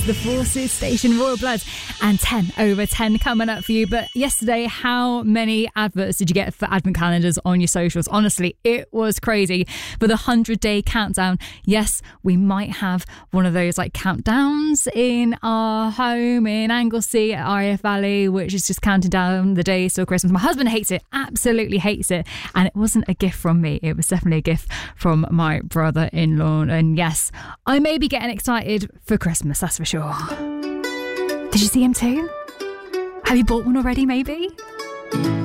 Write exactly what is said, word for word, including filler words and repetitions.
The Forces Station, Royal Bloods, and ten over ten coming up for you. But yesterday, how many adverts did you get for advent calendars on your socials? Honestly, it was crazy. For the one hundred day countdown, yes, we might have one of those like countdowns in our home in Anglesey at R A F Valley, which is just counting down the days till Christmas. My husband hates it, absolutely hates it. And it wasn't a gift from me. It was definitely a gift from my brother-in-law. And yes, I may be getting excited for Christmas, that's for sure. Did you see him too? Have you bought one already, maybe?